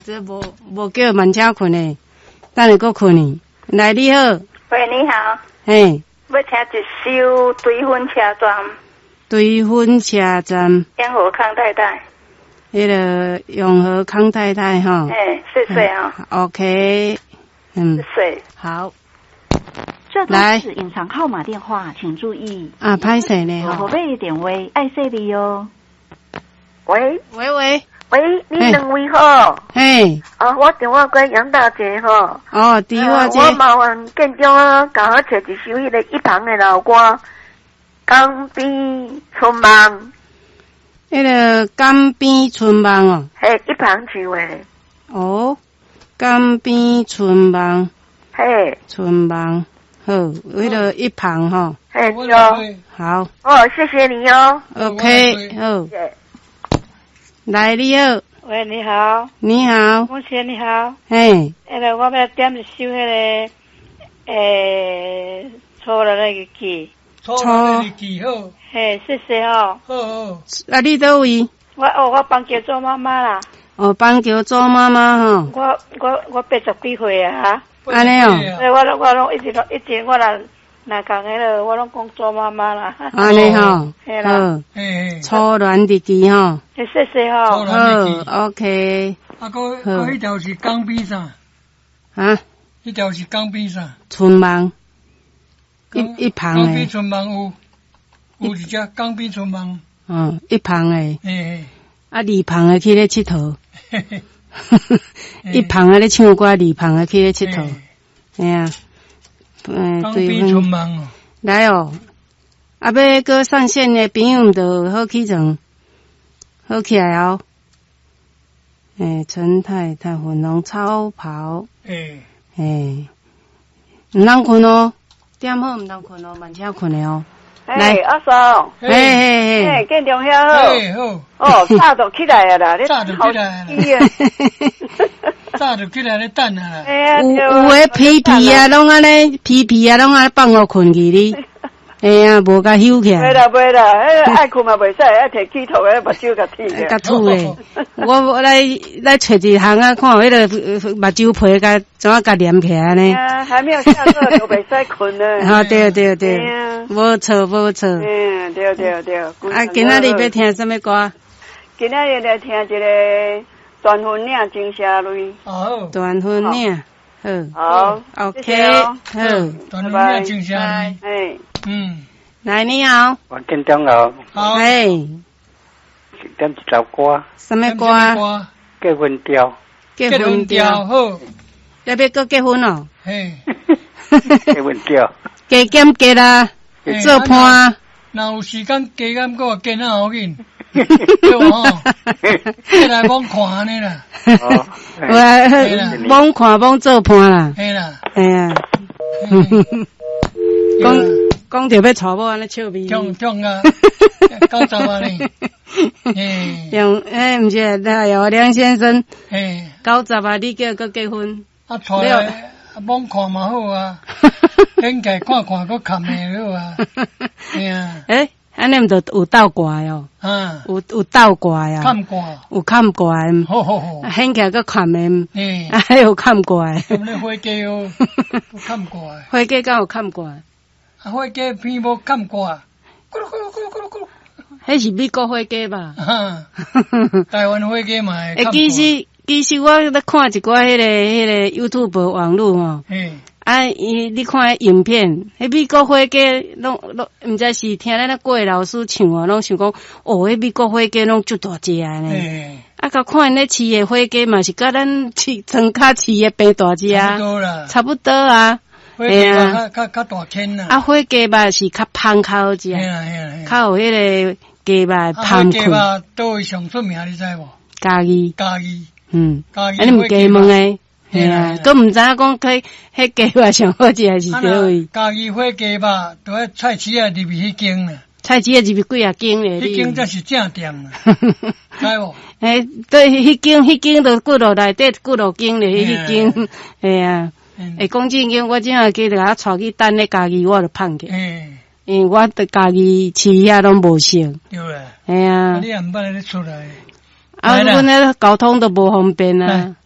这无叫慢车困诶，等下搁困呢。来，你好。 喂，你好。 嘿。 要听一首追婚车站。 追婚车站。 永和康太太。 迄个永和康太太哈。 谢谢啊。 OK。 谢谢。 好。 这都是隐藏号码电话，请注意。 啊，歹势呢哈。宝贝点位，爱谢你哟。 喂，你两位好。 嘿。 我电话归杨大姐哈。 哦，电话姐。 我麻烦建中啊，甲我找一首迄个一旁的老歌，《江边春梦》。 迄个江边春梦哦。 嘿，一旁唱的。 哦，江边春梦。 嘿。 春梦，好，迄个一旁哈。 嘿，对哦。 好。 哦，谢谢你哦。 OK， 好。来，你好。 喂，你好。 你好。 梦姐，你好。 嘿。 我要点一首迄个初六的日记。 初六的日记好。 嘿，谢谢哦。 好。 啊，你倒位？ 我帮叫做妈妈啦。 哦，帮叫做妈妈哈。 我80几岁啊。 安尼哦。 我拢一直我若讲迄个，我拢讲做妈妈啦。 安尼吼。 嘿啦。 初恋日记吼。 谢谢吼。 好 ，OK。 个迄条是江边啥？ 啊？ 迄条是江边啥？ 春梦。一旁诶。 江边春梦有一只江边春梦。 一旁诶。啊，二旁诶去咧佚佗。一旁咧唱歌，二旁咧去咧佚佗。哎呀。 江边春梦哦。 来哦。啊，要搁上线的朋友就好起床，好起来哦。陈太太粉红超跑。唔通困哦，点好唔通困哦，慢车困的哦。 来，阿嫂。建中遐好。哦，早就起来啦， 早就起来啦。早就起来咧等啊啦。 有诶皮皮啊，拢安尼皮皮啊，拢安尼放互困去哩。哎呀，无甲休起来。 袂啦，爱困嘛袂使，爱摕起头诶，目睭甲剃甲吐诶。我来找一项啊，看迄个目睭皮甲怎啊甲连起来呢？ 还没有下课就袂使困呢。 啊，对，无错。 对。 啊，今仔日要听什么歌？ 今仔日来听一个断魂岭金沙泪。 哦。 断魂岭。 好。 OK。好。 断魂岭金沙泪。 来，你好。 我建中好。 好。 点一首歌。 什么歌？ 结婚调。 结婚调好。 要搁结婚哦。 嘿。 结婚调。 加减加啦，做伴。 若有时间加减，搁加哪好紧？对吼。再来罔看安尼啦。 罔看罔做伴啦。 嘿啦。 哎呀。讲着要娶某安尼笑眯。 中啊！90啊呢。 用毋是那有梁先生。90啊，你叫搁结婚。 啊，娶来罔看嘛好啊。应该看搁看诶好啊。 安尼毋着有斗怪哦。有斗怪啊。 看怪。 有看怪。 好。 掀起来搁看诶。还有看怪。 咁你花鸡哦，有看怪。 花鸡敢有看怪？ 花鸡偏无看怪。咕噜咕噜咕噜咕噜咕噜。 迄是美国花鸡吧？ 台湾花鸡嘛会看怪。 其实我咧看一寡迄个 YouTube 网络吼。你看影片，迄美国花鸡拢毋知是听咱郭老师唱啊，拢想讲，迄美国花鸡拢足大只呢。甲看因咧饲诶花鸡嘛是甲咱庄卡饲诶变大只啊。差不多啊。 花鸡嘛较大圈啦。 花鸡吧是较芳口只。较有迄个鸡吧芳口。 花鸡吧倒位上出名，你知无？ 嘉义。 嘉义。 安尼毋加问诶。佮毋知影讲迄鸡吧上好食还是倒位？ 嘉义花鸡吧，都喺菜市啊入去迄间啦。 菜市啊入去几啊间咧？ 迄间才是正店啦，知无？ 对，迄间都几落内底几落间咧，迄间，讲正经，我正下记得甲带去等咧家己，我就放去。因为我伫家己饲遐拢无熟。 对啦。 你也毋捌咧出来。 阮咧交通都无方便啊。